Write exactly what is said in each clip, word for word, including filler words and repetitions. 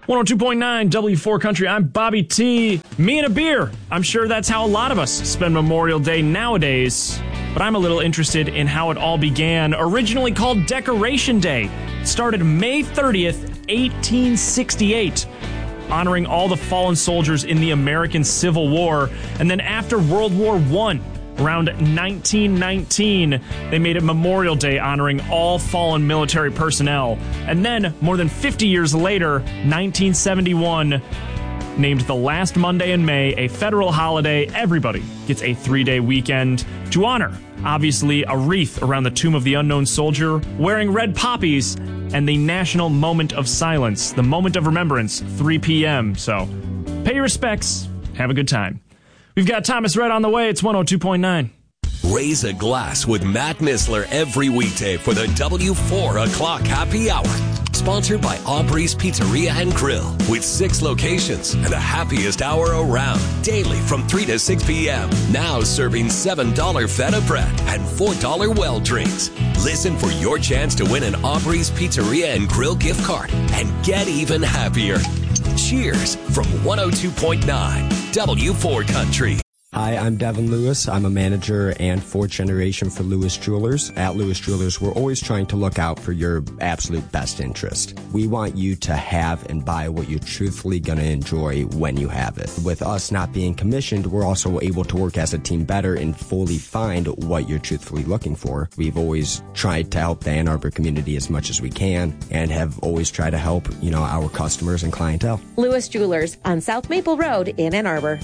one oh two point nine W four Country, I'm Bobby T. Me and a beer. I'm sure that's how a lot of us spend Memorial Day nowadays. But I'm a little interested in how it all began. Originally called Decoration Day. It started May thirtieth, eighteen sixty-eight, honoring all the fallen soldiers in the American Civil War. And then after World War One, around nineteen nineteen, they made it Memorial Day, honoring all fallen military personnel. And then, more than fifty years later, nineteen seventy-one, named the last Monday in May a federal holiday. Everybody gets a three-day weekend to honor, obviously, a wreath around the tomb of the unknown soldier, wearing red poppies, and the National Moment of Silence, the Moment of Remembrance, three p.m. So, pay your respects, have a good time. We've got Thomas Red on the way. It's one oh two point nine. Raise a glass with Matt Missler every weekday for the W four o'clock happy hour. Sponsored by Aubrey's Pizzeria and Grill, with six locations and the happiest hour around. Daily from three to six p.m. Now serving seven dollars feta bread and four dollars well drinks. Listen for your chance to win an Aubrey's Pizzeria and Grill gift card and get even happier. Cheers from one oh two point nine W four Country. Hi, I'm Devin Lewis. I'm a manager and fourth generation for Lewis Jewelers. At Lewis Jewelers, we're always trying to look out for your absolute best interest. We want you to have and buy what you're truthfully going to enjoy when you have it. With us not being commissioned, we're also able to work as a team better and fully find what you're truthfully looking for. We've always tried to help the Ann Arbor community as much as we can and have always tried to help, you know, our customers and clientele. Lewis Jewelers on South Maple Road in Ann Arbor.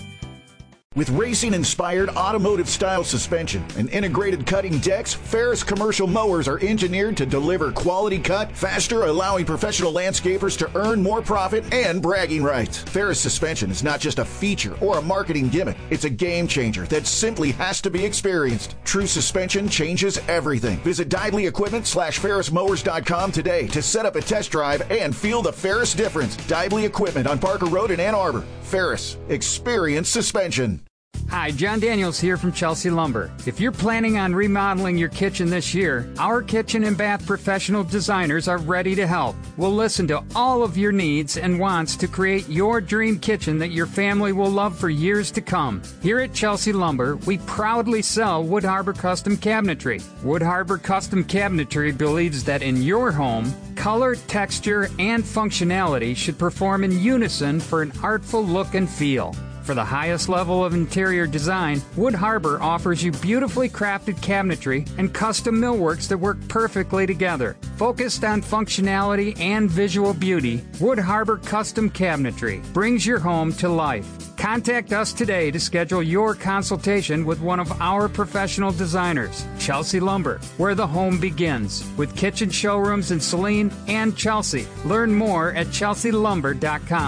With racing-inspired automotive-style suspension and integrated cutting decks, Ferris commercial mowers are engineered to deliver quality cut faster, allowing professional landscapers to earn more profit and bragging rights. Ferris suspension is not just a feature or a marketing gimmick. It's a game changer that simply has to be experienced. True suspension changes everything. Visit Dively Equipment slash Ferris Mowers dot com today to set up a test drive and feel the Ferris difference. Dively Equipment on Parker Road in Ann Arbor. Ferris, experience suspension. Hi, John Daniels here from Chelsea Lumber. If you're planning on remodeling your kitchen this year, our kitchen and bath professional designers are ready to help. We'll listen to all of your needs and wants to create your dream kitchen that your family will love for years to come. Here at Chelsea Lumber, we proudly sell Wood Harbor Custom Cabinetry. Wood Harbor Custom Cabinetry believes that in your home, color, texture, and functionality should perform in unison for an artful look and feel. For the highest level of interior design, Wood Harbor offers you beautifully crafted cabinetry and custom millworks that work perfectly together. Focused on functionality and visual beauty, Wood Harbor Custom Cabinetry brings your home to life. Contact us today to schedule your consultation with one of our professional designers. Chelsea Lumber, where the home begins, with kitchen showrooms in Saline and Chelsea. Learn more at chelsea lumber dot com.